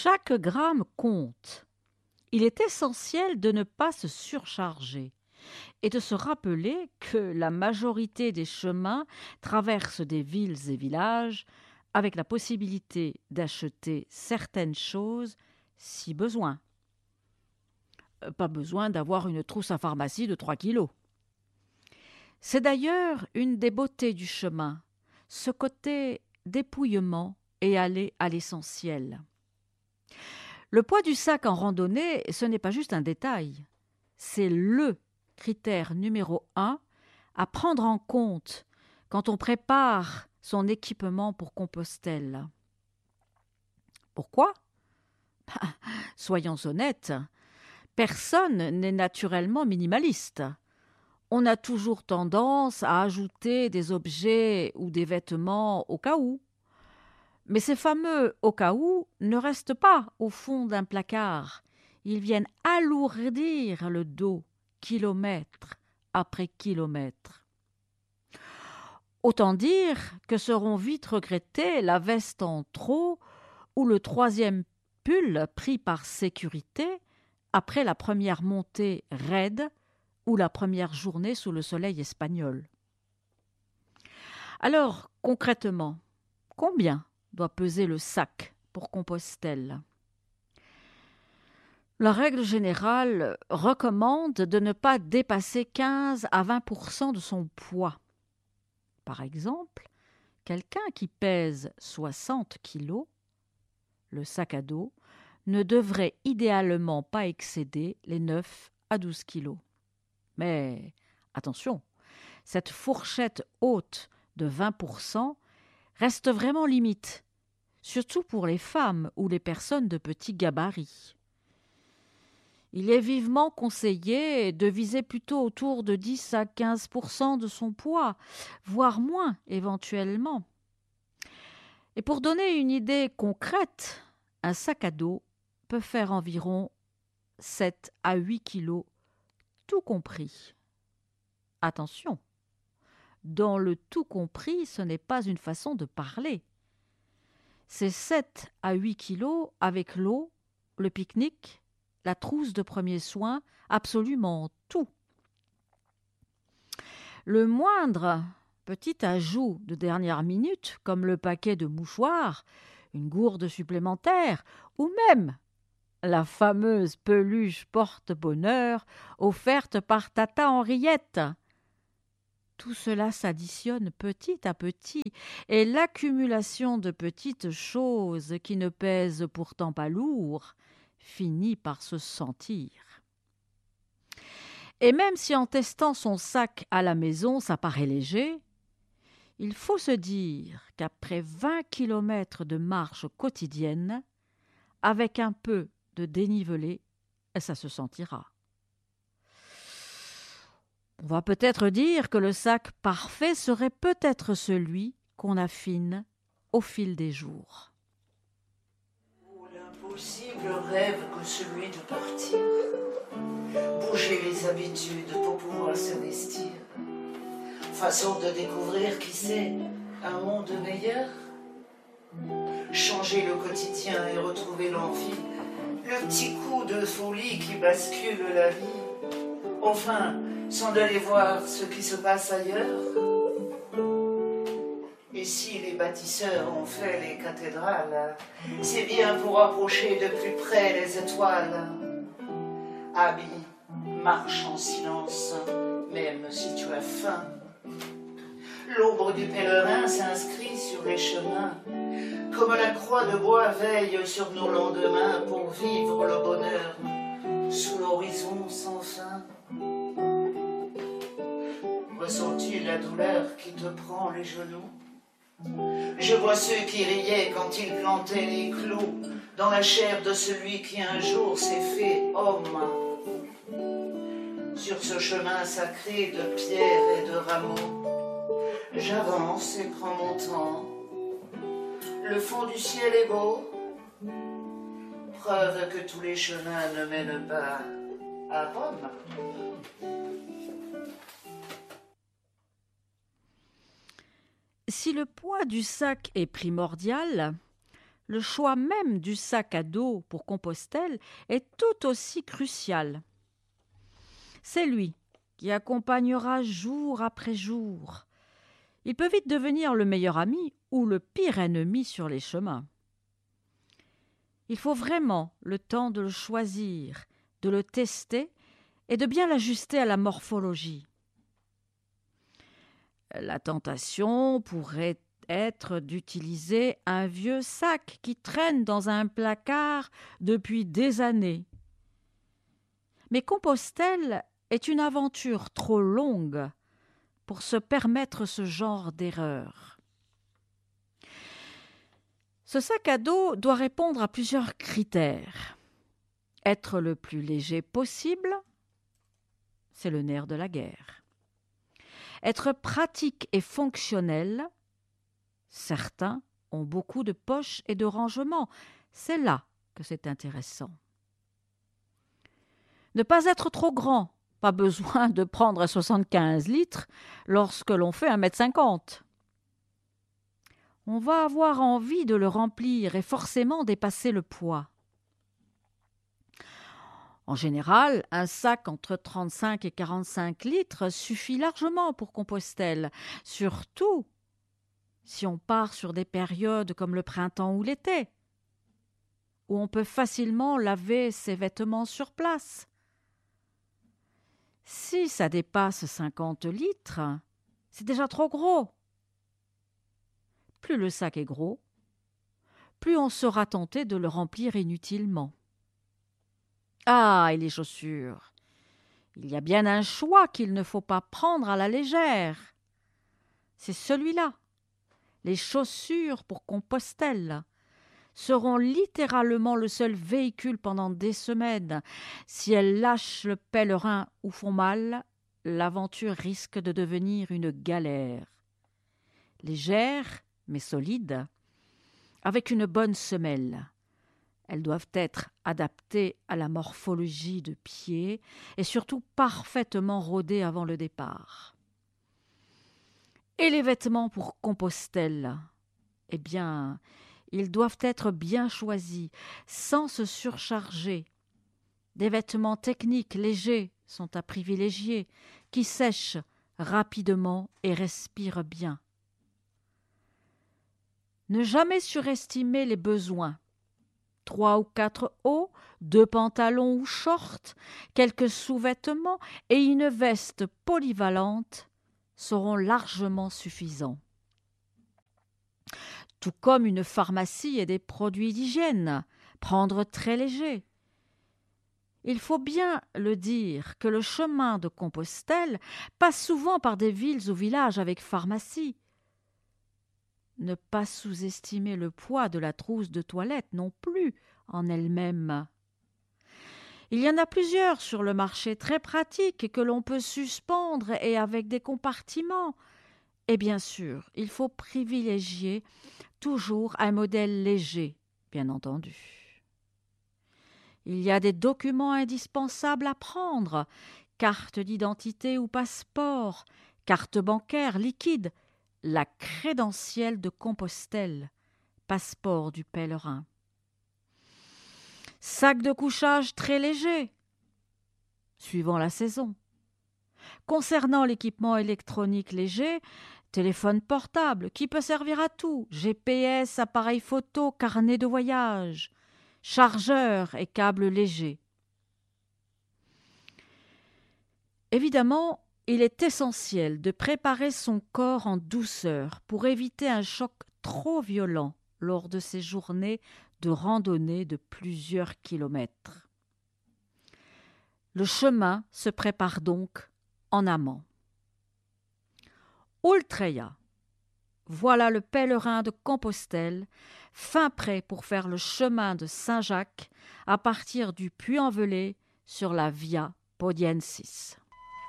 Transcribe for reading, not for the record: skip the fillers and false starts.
Chaque gramme compte. Il est essentiel de ne pas se surcharger et de se rappeler que la majorité des chemins traversent des villes et villages avec la possibilité d'acheter certaines choses si besoin. Pas besoin d'avoir une trousse à pharmacie de 3 kilos. C'est d'ailleurs une des beautés du chemin, ce côté dépouillement et aller à l'essentiel. Le poids du sac en randonnée, ce n'est pas juste un détail, c'est le critère numéro 1 à prendre en compte quand on prépare son équipement pour Compostelle. Pourquoi ? Soyons honnêtes, personne n'est naturellement minimaliste. On a toujours tendance à ajouter des objets ou des vêtements au cas où. Mais ces fameux au cas où ne restent pas au fond d'un placard. Ils viennent alourdir le dos, kilomètre après kilomètre. Autant dire que seront vite regrettés la veste en trop ou le 3e pull pris par sécurité après la première montée raide ou la première journée sous le soleil espagnol. Alors, concrètement, combien doit peser le sac pour Compostelle ? La règle générale recommande de ne pas dépasser 15 à 20% de son poids. Par exemple, quelqu'un qui pèse 60 kilos, le sac à dos ne devrait idéalement pas excéder les 9 à 12 kilos. Mais attention, cette fourchette haute de 20% reste vraiment limite, surtout pour les femmes ou les personnes de petit gabarit. Il est vivement conseillé de viser plutôt autour de 10 à 15% de son poids, voire moins éventuellement. Et pour donner une idée concrète, un sac à dos peut faire environ 7 à 8 kilos, tout compris. Attention, dans le tout compris, ce n'est pas une façon de parler. C'est 7 à 8 kilos avec l'eau, le pique-nique, la trousse de premiers soins, absolument tout. Le moindre petit ajout de dernière minute, comme le paquet de mouchoirs, une gourde supplémentaire, ou même la fameuse peluche porte-bonheur offerte par Tata Henriette. Tout cela s'additionne petit à petit, et l'accumulation de petites choses qui ne pèsent pourtant pas lourd finit par se sentir. Et même si en testant son sac à la maison, ça paraît léger, il faut se dire qu'après 20 kilomètres de marche quotidienne, avec un peu de dénivelé, ça se sentira. On va peut-être dire que le sac parfait serait peut-être celui qu'on affine au fil des jours. L'impossible rêve que celui de partir, bouger les habitudes pour pouvoir s'investir, façon de découvrir, qui sait, un monde meilleur, changer le quotidien et retrouver l'envie, le petit coup de folie qui bascule la vie, enfin, sans d'aller voir ce qui se passe ailleurs. Et si les bâtisseurs ont fait les cathédrales, c'est bien pour approcher de plus près les étoiles. Habille, marche en silence, même si tu as faim. L'ombre du pèlerin s'inscrit sur les chemins, comme la croix de bois veille sur nos lendemains pour vivre le bonheur sous l'horizon sans fin. Ressens-tu la douleur qui te prend les genoux ? Je vois ceux qui riaient quand ils plantaient les clous dans la chair de celui qui un jour s'est fait homme. Sur ce chemin sacré de pierres et de rameaux, j'avance et prends mon temps. Le fond du ciel est beau, preuve que tous les chemins ne mènent pas à Rome. Si le poids du sac est primordial, le choix même du sac à dos pour Compostelle est tout aussi crucial. C'est lui qui accompagnera jour après jour. Il peut vite devenir le meilleur ami ou le pire ennemi sur les chemins. Il faut vraiment le temps de le choisir, de le tester et de bien l'ajuster à la morphologie. La tentation pourrait être d'utiliser un vieux sac qui traîne dans un placard depuis des années. Mais Compostelle est une aventure trop longue pour se permettre ce genre d'erreur. Ce sac à dos doit répondre à plusieurs critères. Être le plus léger possible, c'est le nerf de la guerre. Être pratique et fonctionnel, certains ont beaucoup de poches et de rangements, c'est là que c'est intéressant. Ne pas être trop grand, pas besoin de prendre 75 litres lorsque l'on fait 1,50 m. On va avoir envie de le remplir et forcément dépasser le poids. En général, un sac entre 35 et 45 litres suffit largement pour Compostelle, surtout si on part sur des périodes comme le printemps ou l'été, où on peut facilement laver ses vêtements sur place. Si ça dépasse 50 litres, c'est déjà trop gros. Plus le sac est gros, plus on sera tenté de le remplir inutilement. Ah, et les chaussures. Il y a bien un choix qu'il ne faut pas prendre à la légère. C'est celui-là. Les chaussures pour Compostelle seront littéralement le seul véhicule pendant des semaines. Si elles lâchent le pèlerin ou font mal, l'aventure risque de devenir une galère. Légères, mais solides, avec une bonne semelle. Elles doivent être adaptées à la morphologie de pied et surtout parfaitement rodées avant le départ. Et les vêtements pour Compostelle, eh bien, ils doivent être bien choisis, sans se surcharger. Des vêtements techniques légers sont à privilégier, qui sèchent rapidement et respirent bien. Ne jamais surestimer les besoins. 3 ou 4 hauts, 2 pantalons ou shorts, quelques sous-vêtements et une veste polyvalente seront largement suffisants. Tout comme une pharmacie et des produits d'hygiène, prendre très léger. Il faut bien le dire que le chemin de Compostelle passe souvent par des villes ou villages avec pharmacie. Ne pas sous-estimer le poids de la trousse de toilette non plus en elle-même. Il y en a plusieurs sur le marché très pratiques que l'on peut suspendre et avec des compartiments. Et bien sûr, il faut privilégier toujours un modèle léger, bien entendu. Il y a des documents indispensables à prendre, carte d'identité ou passeport, carte bancaire, liquide, la crédentielle de Compostelle, passeport du pèlerin. Sac de couchage très léger, suivant la saison. Concernant l'équipement électronique léger, téléphone portable, qui peut servir à tout, GPS, appareil photo, carnet de voyage, chargeur et câble léger. Évidemment, il est essentiel de préparer son corps en douceur pour éviter un choc trop violent lors de ces journées de randonnée de plusieurs kilomètres. Le chemin se prépare donc en amont. Ultreia, voilà le pèlerin de Compostelle, fin prêt pour faire le chemin de Saint-Jacques à partir du Puy-en-Velay sur la Via Podiensis.